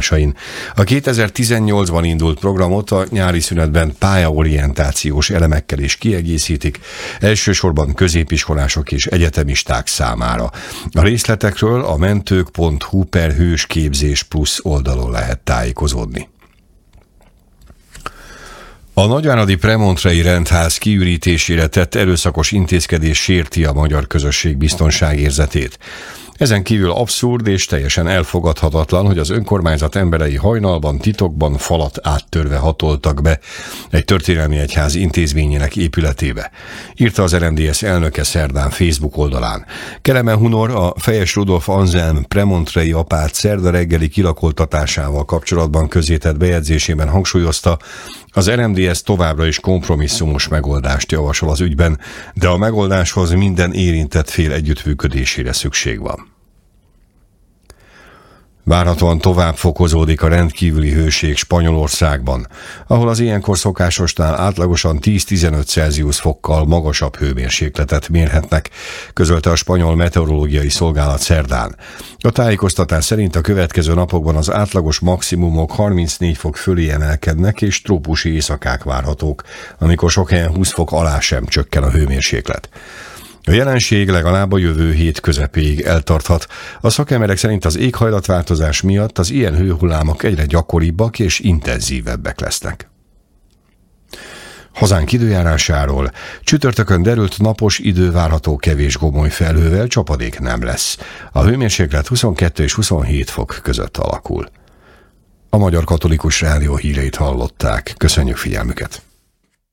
állomásain. A 2018-ban indult programot a nyári szünetben pályaorientációs elemekkel is kiegészítik, elsősorban középiskolások és egyetemisták számára. A részletekről a mentők.hu/hősképzés plusz oldalon lehet tájékozódni. A nagyváradi Premontrei rendház kiürítésére tett erőszakos intézkedés sérti a magyar közösség biztonságérzetét. Ezen kívül abszurd és teljesen elfogadhatatlan, hogy az önkormányzat emberei hajnalban, titokban falat áttörve hatoltak be egy történelmi egyház intézményének épületébe, írta az RMDSZ elnöke szerdán Facebook oldalán. Kelemen Hunor, a Fejes Rudolf Anzelm Premontrei apát szerda reggeli kilakoltatásával kapcsolatban közzétett bejegyzésében hangsúlyozta, az RMDSZ továbbra is kompromisszumos megoldást javasol az ügyben, de a megoldáshoz minden érintett fél együttműködésére szükség van. Várhatóan tovább fokozódik a rendkívüli hőség Spanyolországban, ahol az ilyenkor szokásosnál átlagosan 10-15 Celsius fokkal magasabb hőmérsékletet mérhetnek, közölte a spanyol meteorológiai szolgálat szerdán. A tájékoztatás szerint a következő napokban az átlagos maximumok 34 fok fölé emelkednek, és trópusi éjszakák várhatók, amikor sok helyen 20 fok alá sem csökken a hőmérséklet. A jelenség legalább a jövő hét közepéig eltarthat. A szakemberek szerint az éghajlatváltozás miatt az ilyen hőhullámok egyre gyakoribbak és intenzívebbek lesznek. Hazánk időjárásáról: csütörtökön derült napos idő várható kevés gomoly felhővel, csapadék nem lesz. A hőmérséklet 22 és 27 fok között alakul. A Magyar Katolikus Rádió híreit hallották. Köszönjük figyelmüket!